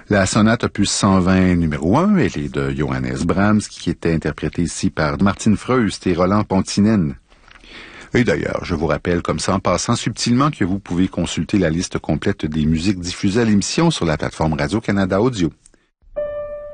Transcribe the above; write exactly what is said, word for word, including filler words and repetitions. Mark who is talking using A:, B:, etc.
A: La sonate opus cent vingt numéro un, elle est de Johannes Brahms, qui était interprétée ici par Martin Freust et Roland Pontinen. Et d'ailleurs, je vous rappelle comme ça en passant subtilement que vous pouvez consulter la liste complète des musiques diffusées à l'émission sur la plateforme Radio-Canada Audio.